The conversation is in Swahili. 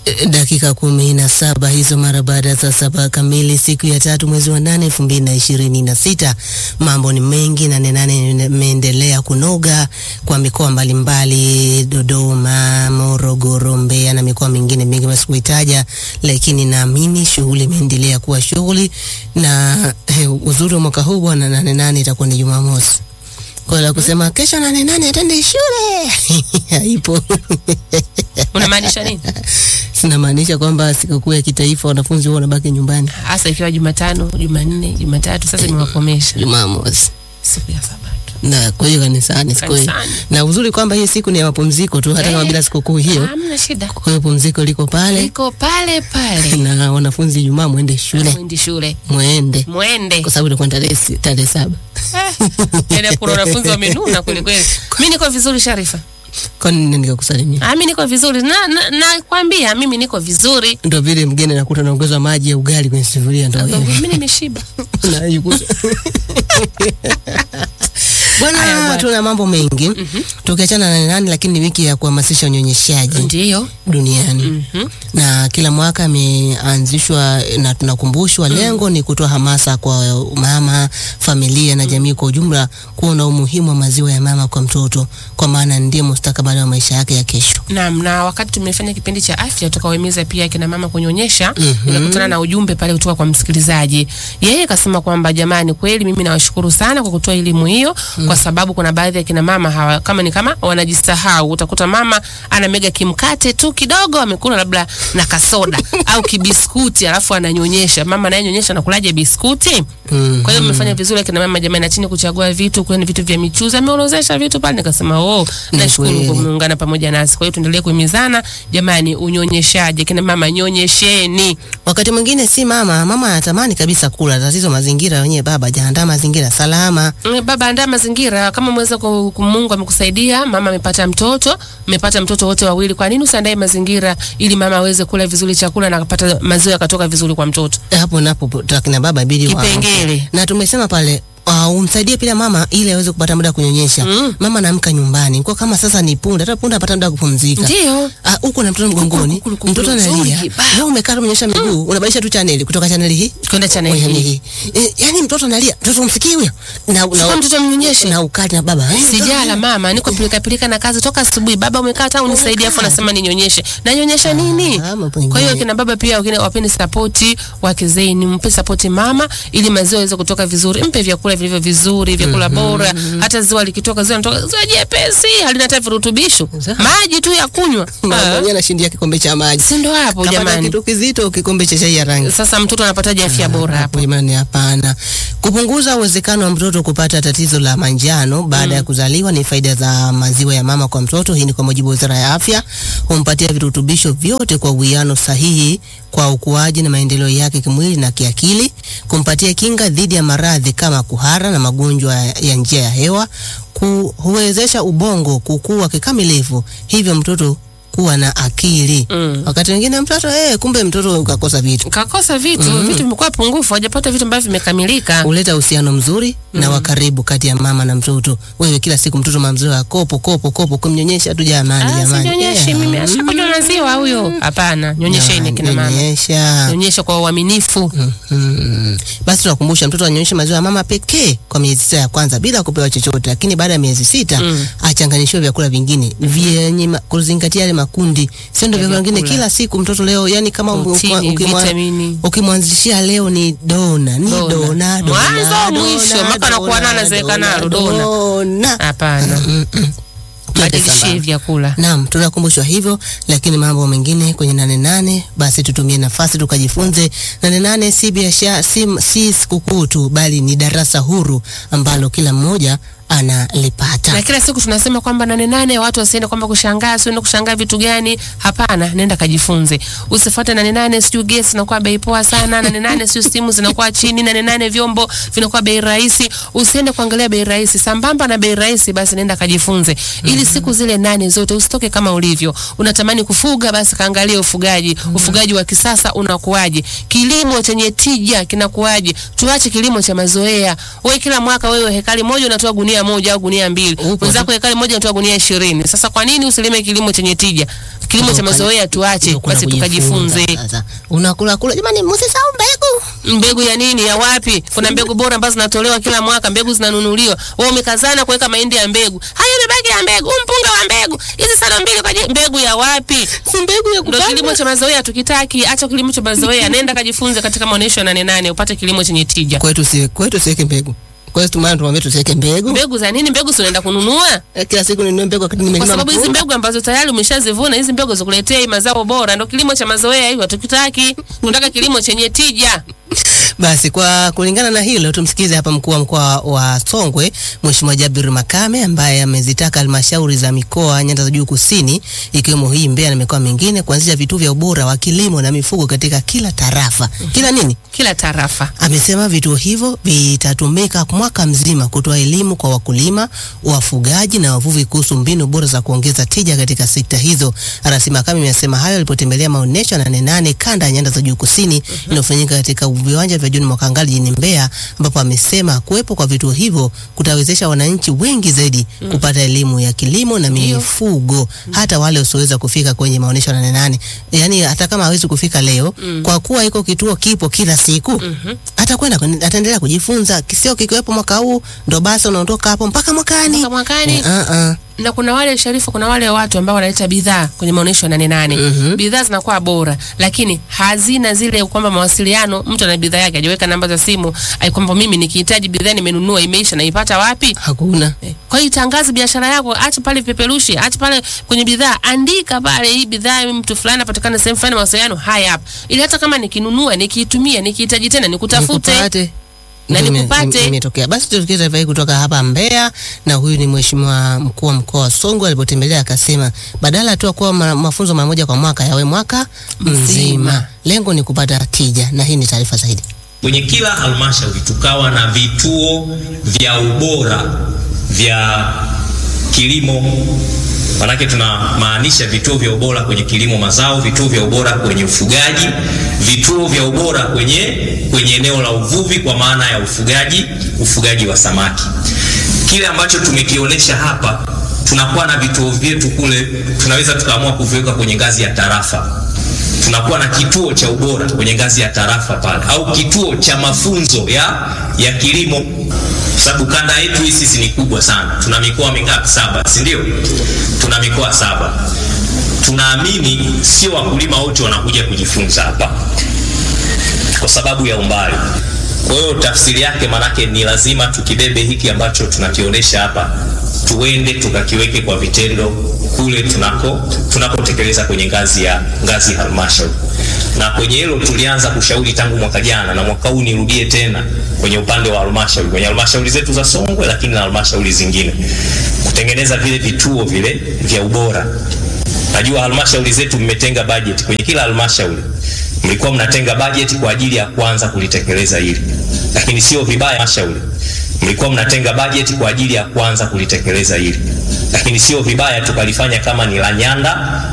Dakika 17 hizo mara baada ya saa 7 kamili siku ya 3 mwezi wa 8 2026. Mambo ni mengi na nane imeendelea kunoga kwa mikoa mbalimbali, Dodoma, Morogoro, Mbeya na mikoa mingine mingi basi kuitaja, lakini naamini shughuli imeendelea kuwa shughuli na uzuri wa mwaka huu bwana 8 itakuwa ni Jumamosi. Kwa la kusema kesho 8 atende shule. Haipo. Unamaanisha nini? Sinamaanisha kwamba sikukuu ya kitaifa wanafunzi wao wanabaki nyumbani. Hasa ikiwa Jumatano, Jumanne, Jumatatu sasa nimewakomesha. Jumamosi. Siku ya Sabato. Na kwa hiyo kanisani siku hiyo. Na uzuri kwamba hii siku ni ya mapumziko tu hata kama bila sikukuu hiyo. Hamna shida. Kwa hiyo pumziko liko pale. Liko pale pale. Na wanafunzi Ijumaa muende shule. Muende shule. Muende. Kwa sababu ilikuwa tarehe 7. Ile kuna wanafunzi wamenuna kweli kweli. Mimi niko vizuri Sharifa. Kwa nini nikakusalimia? Mimi niko vizuri. Na kwambia mimi niko vizuri. Ndio vile mgeni anakuta anaongezwa maji ya ugali kwenye sufuria ndio hiyo. Mimi nimeshiba. Na yuko. Bwana, tuna mambo mengi. Tukiachana na nani, lakini wiki ya kuhamasisha unyonyeshaji ndio duniani. Na kila mwaka imeanzishwa na tunakumbushwa lengo ni kutoa hamasa kwa mama, familia na jamii kwa ujumla kuona umuhimu wa maziwa ya mama kwa mtoto, kwa maana ndiye mustakabali wa maisha yake ya kesho. Naam, na wakati tumefanya kipindi cha afya tukawahimiza pia kina mama kunyonyesha, nikakutana na ujumbe pale kutoka kwa msikilizaji. Yeye akasema kwamba jamani, kweli mimi nawashukuru sana kwa kutoa elimu hiyo, kwa sababu kuna baadhi ya kina mama kama wanajisahau. Utakuta mama anamega kimkate tu kidogo amekula labda na kasoda au kibiskuti alafu ananyonyesha. Mama naye nyonyesha na kulaje biskuti? Kwa hiyo mmefanya vizuri kina mama jamani, na chini kuchagua vitu, kuna vitu vya michuzi ameorozesha vitu pale, nikasema nashukuru kwa muungana pamoja nasi. Kwa hiyo tuendelee kuhimizana jamani, unyonyeshaje kina mama, nyonyesheni. Wakati mwingine si mama anatamani kabisa kula, tatizo mazingira wenyewe, baba hajaandaa mazingira salama. Baba andaa mazingira, kama mweza Mungu amekusaidia, mama amepata mtoto wote wawili, kwa nini usiandae mazingira ili mama aweze kula vizuri chakula na akapata maziwa yakatoka vizuri kwa mtoto? Hapo napo takina baba ibidi kipengele. Na tumesema pale umsaidie pia mama ili aweze kupata muda kunyonyesha. Mama anaamka nyumbani. Kwa kama sasa ni punda, hata punda apata muda kupumzika. Ndio. Huko na mtoto mgongoni. Mtoto analia. Wewe umekaa kunyonyesha miguu, unabadilisha tu channel kutoka channel hii kwenda channel hii. Yaani mtoto analia, mtoto umsikii huyo. Na mtoto mnyonyeshe na ukali na baba. Sijala mama, niko pilika na kazi toka asubuhi. Baba umekaa hata unisaidie afu nasema ninyonyeshe. Na nyonyesha nini? Kwa hiyo kina baba pia wapende support wake zeni, mpe support mama ili maziwa yaweze kutoka vizuri. Mpe vyakula vilivyo vizuri, vyakula bora. Hata ziwa likitoka ziwa jepesi, halina hata virutubisho. Maji tu ya kunywa. Mwenyewe anashindia kikombe cha maji. Si ndio hapo jamani? Kitu kizito kikombe cha chai ya rangi. Sasa mtoto anapataje afya bora hapo? Jamani hapana. Kupunguza uwezekano wa mtoto kupata tatizo la manjano baada ya kuzaliwa ni faida za maziwa ya mama kwa mtoto. Hii ni kwa mujibu wa Wizara ya Afya. Humpatia virutubisho vyote kwa uwiano sahihi kwa ukuaji na maendeleo yake kimwili na kiakili, kumpatia kinga dhidi ya maradhi kama kuhara na magonjwa ya njia ya hewa, huwezesha ubongo kukua kikamilifu, hivyo mtoto kuwa na akili. Wakati mwingine mtoto kumbe mtoto kakosa vitu vitu vimekuwa pungufu, hajapata vitu ambavyo vimekamilika. Huleta uhusiano mzuri na wa karibu kati ya mama na mtoto. Wewe kila siku mtoto mamziwa kopo kumnyonyesha tu jamani. Sinyonyeshi mimi ashakunywa maziwa huyo. Hapana, nyonyesheni kina mama. Nyonyesha kwa uaminifu. Basi tunakumbusha mtoto anyonyeshe maziwa ya mama pekee kwa miezi 6 ya kwanza bila kupewa chochote, lakini baada ya miezi 6 achanganyishwe vyakula vingine vyenye kuzingatia makundi. Sio ndio vyakula vingine kila siku mtoto leo, yani kama ukimwanzishia leo ni dona mwanzo mwisho mpaka anakuwa anazeeka nalo dona. Hapana. Badilishie vyakula. Naam, tunakumbushwa hivyo, lakini mambo mengine kwenye 8 basi tutumie nafasi tukajifunze. 8 si biashara, si sikukuu tu, bali ni darasa huru ambalo kila mmoja analipata. Na kila siku tunasema kwamba 8 watu wasiende kwamba kushangaa, sio kushangaa vitu gani. Hapana, nenda kajifunze. Usifuate 8 sio gesi inakuwa bei poa sana, 8 sio simu zinakuwa chini, 8 vyombo vinakuwa bei rahisi. Usiende kuangalia bei rahisi, sambamba na bei rahisi, basi nenda kajifunze. Ili siku zile 8 zote usitoke kama ulivyo. Unatamani kufuga, basi kaangalia ufugaji wa kisasa unakuaje. Kilimo chenye tija kinakuaje. Tuache kilimo cha mazoea. Wewe kila mwaka wewe hekali moja unatoa gunia gunia moja au gunia mbili. Wenzako ekari moja unatoa gunia 20. Sasa kwa nini usilime kilimo chenye tija? Kilimo cha mazoea tuache, basi tukajifunze. Unakula jamani, msisahau mbegu. Mbegu ya nini? Ya wapi? Kuna mbegu bora ambazo zinatolewa kila mwaka, mbegu zinanunuliwa. Wewe umekazana kuweka mahindi ya mbegu. Hayo mabaki ya mbegu, mpunga wa mbegu. Hizi sala mbili kwa mbegu ya wapi? Si mbegu ya kupanda. Ndio kilimo cha mazoea tukitaki, acha kilimo cha mazoea. Nenda kajifunze katika maonesho ya 88 upate kilimo chenye tija. Kwetu siweke mbegu. Kwa hiyo tumwambie tusiweke mbegu. Mbegu za nini? Mbegu unaenda kununua? Kila siku ninunue mbegu wakati nimelima. Kwa sababu hizi mbegu ambazo tayari umeshazivuna, hizi mbegu zikuletee mazao bora. Ndio kilimo cha mazoea hiyo tukitaki. Tunataka kilimo chenye tija. Basi kwa kulingana na hilo tumsikize hapa mkuu wa mkoa wa Songwe Mheshimiwa Jabir Makame ambaye amezitaka halmashauri za mikoa Nyanda za Juu Kusini ikiwemo hii Mbeya na mikoa mingine kuanzisha vituo vya ubora wa kilimo na mifugo katika kila tarafa. Kila nini? Kila tarafa. Amesema vituo hivyo vitatumika mwaka mzima kutoa elimu kwa wakulima, wafugaji na wavuvi kuhusu mbinu bora za kuongeza tija katika sekta hizo. Arasi Makame amesema hayo alipotembelea maonesho ya 88 kanda ya Nyanda za Juu Kusini inayofanyika katika viwanja vya John Mwakangali jijini Mbeya, ambapo amesema kuwepo kwa vituo hivyo kutawezesha wananchi wengi zaidi kupata elimu ya kilimo na mifugo, hata wale wasioweza kufika kwenye maonesho ya 88. Yaani hata kama hawezi kufika leo, kwa kuwa iko kituo kipo kila siku, ataendelea kujifunza. Kisio kikiwepo mwaka huu ndo basi unaondoka hapo mpaka mwakani. Na kuna wale Sharifa, kuna wale watu ambao wanaleta bidhaa kwenye maonesho ya 88. Bidhaa zinakuwa bora, lakini hazina zile kwamba mawasiliano, mtu ana bidhaa yake hajaweka namba za simu, ai kwamba mimi nikihitaji bidhaa nimenunua imeisha naipata wapi? Hakuna. Kwa hiyo tangaza biashara yako, acha pale peperushi, acha pale kwenye bidhaa, andika pale hii bidhaa mtu fulani apatikana sehemu fulani, mawasiliano haya hapa. Ili hata kama nikinunua, nikiitumia, nikihitaji tena nikutafute. Na nikupate. Imetokea. Basi tusikize hivi kutoka hapa Mbeya, na huyu ni Mheshimiwa mkuu wa mkoa wa Songwe alipotembelea akasema badala tu kwa mafunzo mara moja kwa mwaka yawe mwaka mzima. Lengo ni kupata tija, na hii ni taarifa zaidi. Kwenye kila halmashauri tukawa na vituo vya ubora vya kilimo. Manake tunamaanisha vituo vya ubora kwenye kilimo mazao, vituo vya ubora kwenye ufugaji, vituo vya ubora kwenye eneo la uvuvi kwa maana ya ufugaji wa samaki. Kile ambacho tumekionyesha hapa, tunakuwa na vituo vyetu kule, tunaweza tukaamua kuviweka kwenye ngazi ya tarafa. Tunakuwa na kituo cha ubora kwenye ngazi ya tarafa pale, au kituo cha mafunzo ya kilimo. Sababu kanda yetu hii sisi ni kubwa sana. Tuna mikoa mingapi? 7, si ndio? Tuna mikoa 7. Tunaamini sio wakulima wote wanakuja kujifunza hapa kwa sababu ya umbali. Kwa hiyo tafsiri yake manake ni lazima tukibebe hiki ambacho tunakionyesha hapa, tuende tukakiweke kwa vitendo kule tunapotekeleza kwenye ngazi halmashauri. Na kwenye hilo tulianza kushauri tangu mwaka jana, na mwaka huu nirudie tena kwenye upande wa halmashauri, kwenye halmashauri zetu za Songwe, lakini na halmashauri zingine, kutengeneza vile vituo vile vya ubora. Najua halmashauri zetu mmetenga budget, kwenye kila halmashauri mlikuwa mnatenga budget kwa ajili ya kwanza kulitekeleza hili, lakini sio vibaya halmashauri mlikuwa mnatenga budget kwa ajili ya kwanza kulitekeleza hili, lakini sio vibaya tukalifanya kama ni la Nyanda